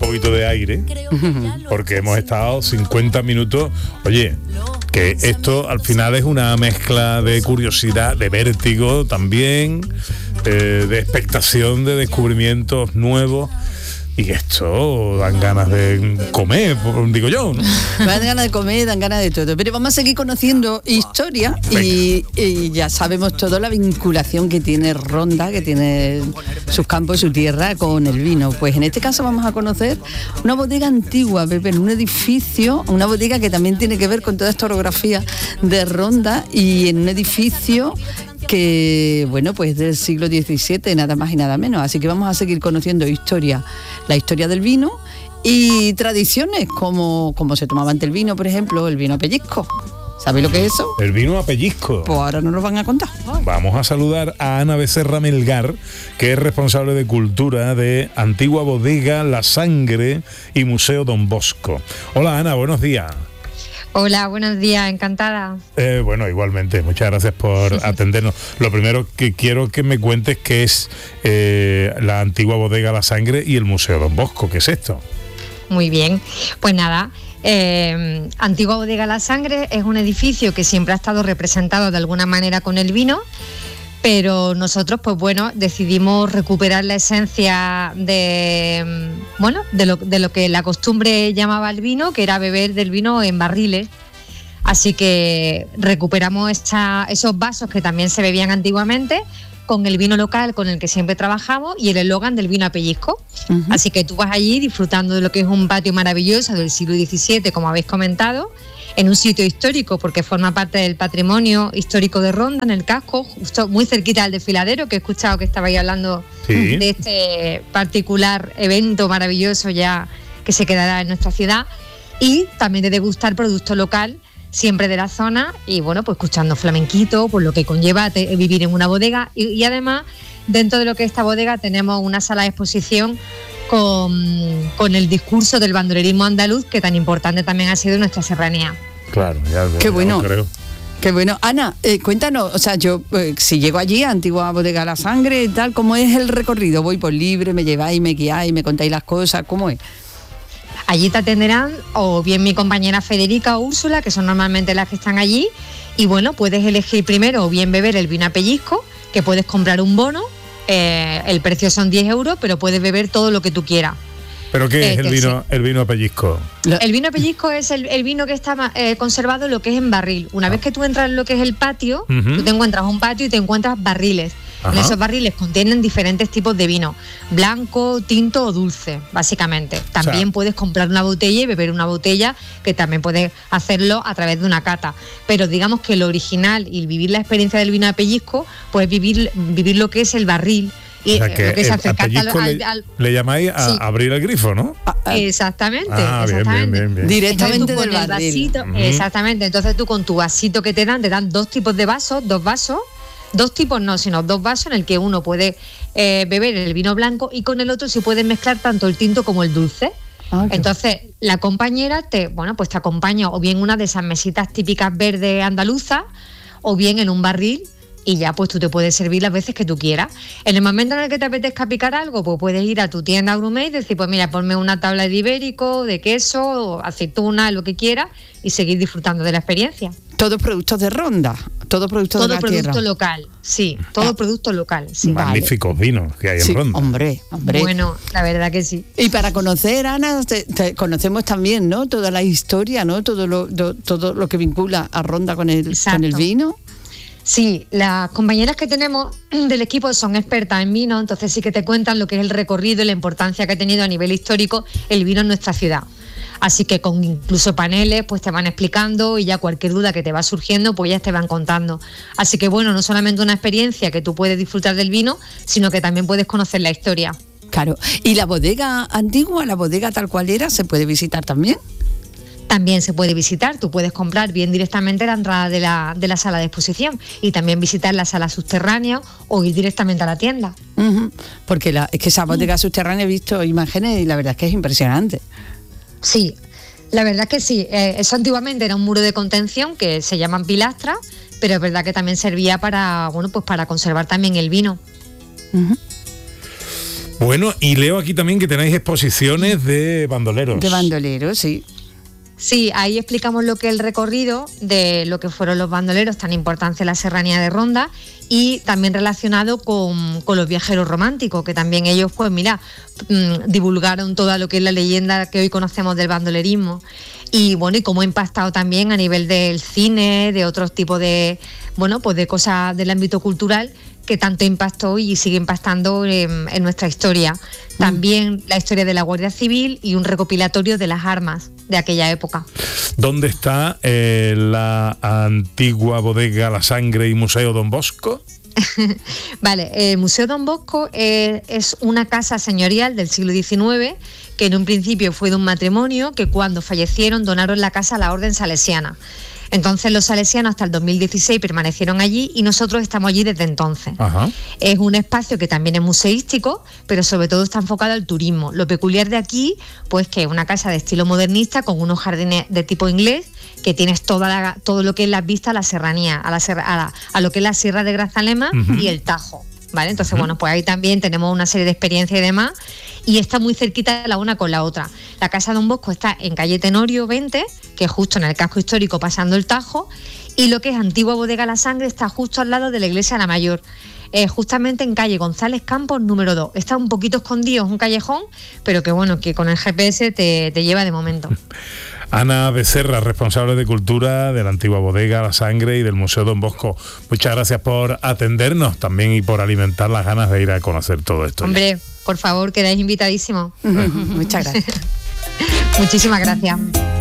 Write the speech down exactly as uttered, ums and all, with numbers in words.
poquito de aire, porque hemos estado cincuenta minutos. Oye, que esto al final es una mezcla de curiosidad, de vértigo también, eh, de expectación, de descubrimientos nuevos. Y esto dan ganas de comer, digo yo, ¿no? Dan ganas de comer, dan ganas de todo. Pero vamos a seguir conociendo historia y, y ya sabemos todo la vinculación que tiene Ronda, que tiene sus campos, su tierra con el vino. Pues en este caso vamos a conocer una bodega antigua, Pepe, en un edificio, una bodega que también tiene que ver con toda esta orografía de Ronda y en un edificio que, bueno, pues del siglo diecisiete, nada más y nada menos. Así que vamos a seguir conociendo historia, la historia del vino y tradiciones, como, como se tomaba antes el vino, por ejemplo, el vino a pellizco. ¿Sabéis lo que es eso? El vino a pellizco. Pues ahora nos lo van a contar. Vamos a saludar a Ana Becerra Melgar, que es responsable de cultura de Antigua Bodega La Sangre y Museo Don Bosco. Hola Ana, buenos días. Hola, buenos días, encantada. Eh, bueno, igualmente, muchas gracias por atendernos. Lo primero que quiero que me cuentes qué es eh, la Antigua Bodega La Sangre y el Museo Don Bosco. ¿Qué es esto? Muy bien, pues nada, eh, Antigua Bodega La Sangre es un edificio que siempre ha estado representado de alguna manera con el vino, pero nosotros, pues bueno, decidimos recuperar la esencia de, bueno, de lo, de lo que la costumbre llamaba el vino, que era beber del vino en barriles. Así que recuperamos esta, esos vasos que también se bebían antiguamente con el vino local con el que siempre trabajamos y el eslogan del vino a pellizco. Uh-huh. Así que tú vas allí disfrutando de lo que es un patio maravilloso del siglo diecisiete, como habéis comentado, en un sitio histórico, porque forma parte del patrimonio histórico de Ronda, en el casco, justo muy cerquita del desfiladero, que he escuchado que estabais hablando sí. de este particular evento maravilloso ya que se quedará en nuestra ciudad, y también de degustar producto local, siempre de la zona, y bueno, pues escuchando flamenquito, por lo que conlleva te, vivir en una bodega, y, y además, dentro de lo que es esta bodega, tenemos una sala de exposición Con, con el discurso del bandolerismo andaluz, que tan importante también ha sido en nuestra serranía. Claro, ya, ya qué bueno, creo. Qué bueno. Ana, eh, cuéntanos, o sea, yo eh, si llego allí a Antigua Bodega La Sangre y tal, ¿cómo es el recorrido? ¿Voy por libre, me lleváis, me guiáis, me contáis las cosas? ¿Cómo es? Allí te atenderán o bien mi compañera Federica o Úrsula, que son normalmente las que están allí, y bueno, puedes elegir primero o bien beber el vino a pellizco, que puedes comprar un bono. Eh, el precio son diez euros, pero puedes beber todo lo que tú quieras. ¿Pero qué eh, es el vino, el vino a pellizco? El vino a pellizco es el, el vino que está eh, conservado en lo que es en barril. Una ah. vez que tú entras en lo que es el patio, uh-huh. tú te encuentras un patio y te encuentras barriles. Ajá. En esos barriles contienen diferentes tipos de vino, blanco, tinto o dulce, básicamente. También o sea, puedes comprar una botella y beber una botella, que también puedes hacerlo a través de una cata. Pero digamos que lo original y vivir la experiencia del vino a pellizco, pues vivir, vivir lo que es el barril. Y o sea, que lo que es acercarte al, al, al, le llamáis a sí. abrir el grifo, ¿no? Exactamente, ah, exactamente. Bien, bien, bien. Directamente del barril. Vasito, uh-huh. Exactamente. Entonces tú con tu vasito que te dan, te dan dos tipos de vasos, dos vasos, dos tipos no, sino dos vasos en el que uno puede eh, beber el vino blanco y con el otro se puede mezclar tanto el tinto como el dulce. Okay. Entonces la compañera te, bueno, pues te acompaña o bien una de esas mesitas típicas verdes andaluzas o bien en un barril. Y ya pues tú te puedes servir las veces que tú quieras. En el momento en el que te apetezca picar algo, pues puedes ir a tu tienda gourmet y decir, pues mira, ponme una tabla de ibérico, de queso, aceituna, lo que quieras, y seguir disfrutando de la experiencia. Todos productos de Ronda, todo producto todo de la producto tierra. local, sí, todo ah. producto local. Sí. Magníficos vale. vinos que hay sí, en Ronda. Hombre, hombre. Bueno, la verdad que sí. Y para conocer, Ana, te, te conocemos también, ¿no? Toda la historia, ¿no? Todo lo, do, todo lo que vincula a Ronda con el, con el vino. Sí, las compañeras que tenemos del equipo son expertas en vino, entonces sí que te cuentan lo que es el recorrido y la importancia que ha tenido a nivel histórico el vino en nuestra ciudad. Así que con incluso paneles pues te van explicando y ya cualquier duda que te va surgiendo pues ya te van contando. Así que bueno, no solamente una experiencia que tú puedes disfrutar del vino, sino que también puedes conocer la historia. Claro, y la bodega antigua, la bodega tal cual era, ¿se puede visitar también? También se puede visitar, tú puedes comprar bien directamente la entrada de la, de la sala de exposición y también visitar la sala subterránea o ir directamente a la tienda. Uh-huh. Porque la, es que esa bodega uh-huh. subterránea he visto imágenes y la verdad es que es impresionante. Sí, la verdad es que sí. Eh, eso antiguamente era un muro de contención que se llaman pilastras, pero es verdad que también servía para, bueno, pues para conservar también el vino. Uh-huh. Bueno, y leo aquí también que tenéis exposiciones de bandoleros. De bandoleros, sí. Sí, ahí explicamos lo que es el recorrido de lo que fueron los bandoleros, tan importante en la serranía de Ronda, y también relacionado con, con los viajeros románticos, que también ellos, pues mira, mmm, divulgaron toda lo que es la leyenda que hoy conocemos del bandolerismo. Y bueno, y cómo ha impactado también a nivel del cine, de otros tipos de, bueno, pues de cosas del ámbito cultural, que tanto impactó y sigue impactando en, en nuestra historia. También mm. la historia de la Guardia Civil y un recopilatorio de las armas de aquella época. ¿Dónde está eh, la antigua bodega La Sangre y Museo Don Bosco? Vale, el Museo Don Bosco eh, es una casa señorial del siglo diecinueve que en un principio fue de un matrimonio que cuando fallecieron donaron la casa a la Orden Salesiana. Entonces los salesianos hasta el dos mil dieciséis permanecieron allí y nosotros estamos allí desde entonces. Ajá. Es un espacio que también es museístico, pero sobre todo está enfocado al turismo. Lo peculiar de aquí, pues que es una casa de estilo modernista con unos jardines de tipo inglés, que tienes toda la, todo lo que es la vista a la serranía, a, la serra, a, la, a lo que es la Sierra de Grazalema uh-huh. y el Tajo. ¿Vale? Entonces, uh-huh. bueno, pues ahí también tenemos una serie de experiencias y demás, y está muy cerquita la una con la otra. La Casa Don Bosco está en calle Tenorio veinte, que es justo en el casco histórico pasando el Tajo, y lo que es antigua bodega La Sangre está justo al lado de la iglesia de la Mayor, eh, justamente en calle González Campos número dos. Está un poquito escondido, es un callejón, pero que bueno, que con el G P S te, te lleva de momento. Ana Becerra, responsable de Cultura de la antigua bodega La Sangre y del Museo Don Bosco. Muchas gracias por atendernos también y por alimentar las ganas de ir a conocer todo esto. Hombre, por favor, quedáis invitadísimos. Muchas gracias. Muchísimas gracias.